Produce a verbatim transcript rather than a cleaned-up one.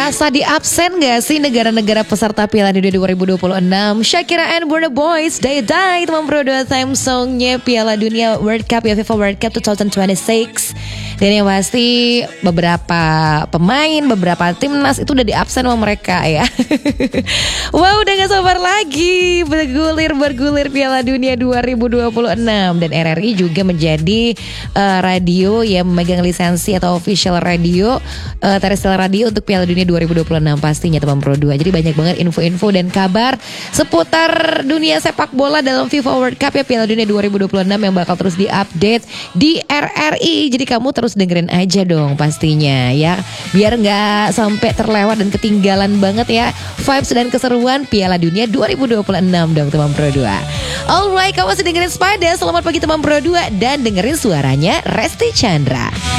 Berasa di absen gak sih negara-negara peserta Piala Dunia dua ribu dua puluh enam? Shakira and Burna Boy, Die Die, teman pro dua theme songnya Piala Dunia World Cup ya, FIFA World Cup dua ribu dua puluh enam. Dan yang pasti beberapa pemain, beberapa timnas itu udah di absen sama mereka ya. Wow, udah gak sabar lagi bergulir-bergulir Piala Dunia dua ribu dua puluh enam. Dan R R I juga menjadi uh, radio yang memegang lisensi atau official radio, uh, terrestrial radio untuk Piala Dunia dua ribu dua puluh enam pastinya teman pro dua. Jadi banyak banget info-info dan kabar seputar dunia sepak bola dalam FIFA World Cup ya, Piala Dunia dua ribu dua puluh enam yang bakal terus diupdate di R R I. Jadi kamu terus dengerin aja dong pastinya ya, biar nggak sampai terlewat dan ketinggalan banget ya vibes dan keseruan Piala Dunia dua ribu dua puluh enam dong teman pro dua. Alright, kamu masih dengerin Spada. Selamat pagi teman pro dua dan dengerin suaranya Resti Chandra.